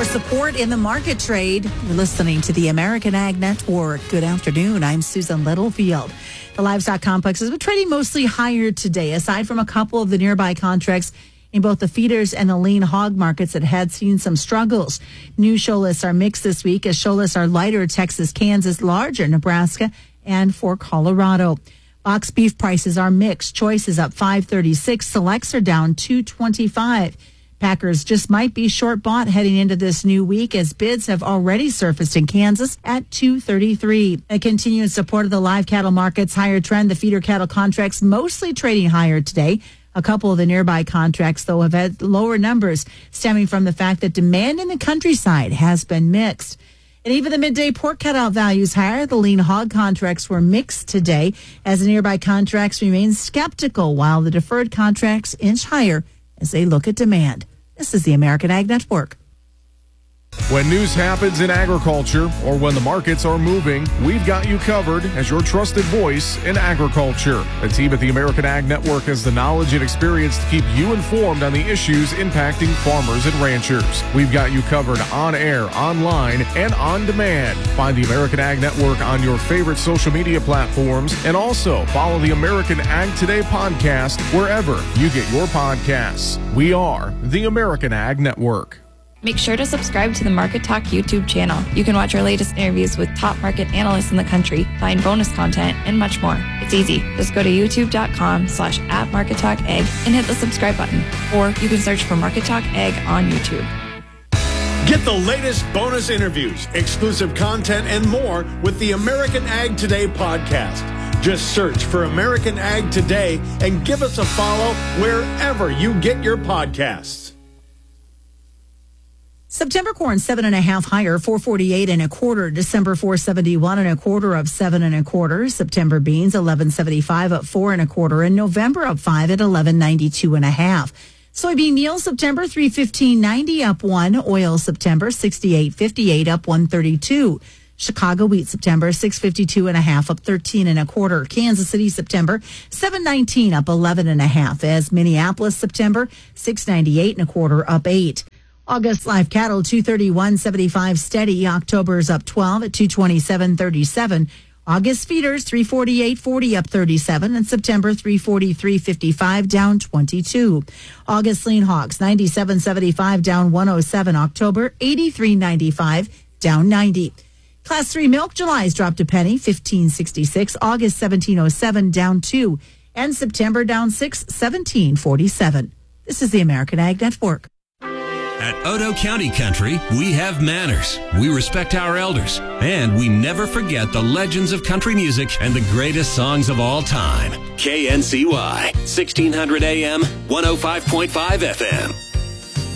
support in the market trade. You're listening to the American Ag Network. Good afternoon. I'm Susan Littlefield. The livestock complex has been trading mostly higher today, aside from a couple of the nearby contracts in both the feeders and the lean hog markets that had seen some struggles. New show lists are mixed this week, as show lists are lighter Texas, Kansas, larger Nebraska, and for Colorado. Box beef prices are mixed. Choice is up $5.36. Selects are down $2.25. Packers just might be short bought heading into this new week, as bids have already surfaced in Kansas at $2.33. A continued support of the live cattle market's higher trend. The feeder cattle contracts mostly trading higher today. A couple of the nearby contracts, though, have had lower numbers, stemming from the fact that demand in the countryside has been mixed. And even the midday pork cutout values higher. The lean hog contracts were mixed today, as the nearby contracts remain skeptical, while the deferred contracts inch higher as they look at demand. This is the American Ag Network. When news happens in agriculture or when the markets are moving, we've got you covered as your trusted voice in agriculture. The team at the American Ag Network has the knowledge and experience to keep you informed on the issues impacting farmers and ranchers. We've got you covered on air, online, and on demand. Find the American Ag Network on your favorite social media platforms, and also follow the American Ag Today podcast wherever you get your podcasts. We are the American Ag Network. Make sure to subscribe to the Market Talk YouTube channel. You can watch our latest interviews with top market analysts in the country, find bonus content, and much more. It's easy. Just go to youtube.com/@MarketTalkAg and hit the subscribe button. Or you can search for Market Talk Ag on YouTube. Get the latest bonus interviews, exclusive content, and more with the American Ag Today podcast. Just search for American Ag Today and give us a follow wherever you get your podcasts. September corn 7.5 higher, 448 1/4. December 471 1/4 up 7 1/4. September beans 1175 up 4 1/4, and November up 5 at 1192 1/2. Soybean meal September 315.90 up 1. Oil September 68.58 up 132. Chicago wheat September 652 1/2 up 13 1/4. Kansas City September 719 up 11 1/2. As Minneapolis September 698 1/4 up 8. August live cattle 231.75 steady. October's up 12 at 227.37. August feeders 348.40 up 37, and September 343.55 down 22. August lean hogs 97.75 down 107. October 83.95 down 90. Class 3 milk July's dropped a penny 15.66. August 17.07 down 2, and September down 6 17.47. This is the American Ag Network. At Otoe County Country, we have manners. We respect our elders, and we never forget the legends of country music and the greatest songs of all time. KNCY, 1600 AM, 105.5 FM.